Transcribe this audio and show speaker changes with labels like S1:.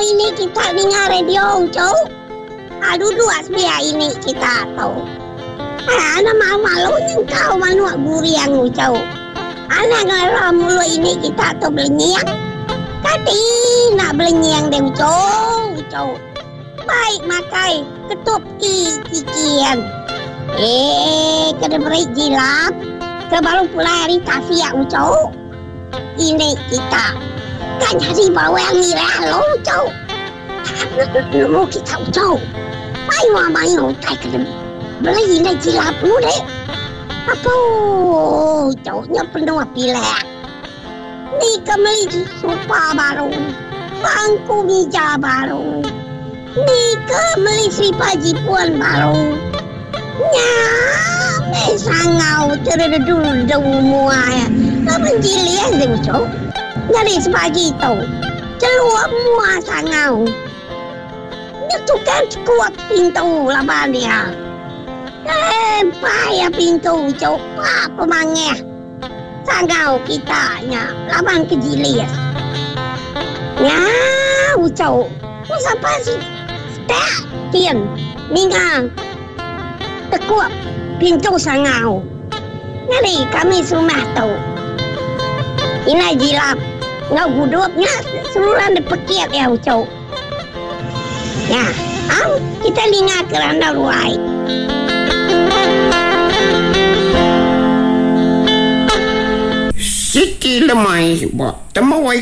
S1: ini kita dengar radio, Cok. Dulu asbia ini kita tahu. Anak malu-malunya kau manuak guriang, Cok. Anak ngarah mulu ini kita tahu belenyang. Tadi nak belenyang deh, Cok. Baik makai ketup kikian. Kena beri jilap. Kebaru pula hari kafiak, Cok. Ini kita. Kan hari bawa yang mirah lo, Cok. Lu kita, Cok. Mayu, tak kena beli ini jilap lu deh. Apa? Coknya penuh pilih. Ni kembali sofa baru. Bangku meja baru. Ni kembali slipaji puan baru. Sangau terdudul muaya. Apa jilian deng, Cok? Dari sebagi tu. Celuap mua sangau. Itu kan kuat pintu laban dia. Payah pintu, Cok. Apa mangeh? Sangau kitanya laban kejilian. Ngau, Cok. Siapa sih? Tak, Tian. Mingang. Tekuap pintu sangau. Ngeri kami rumah tu. Ina jilap. Ngau gudupnya seluruh dipekit ya, Cok. Ya, kita lingat kerana ruai.
S2: Siki lemai, temawai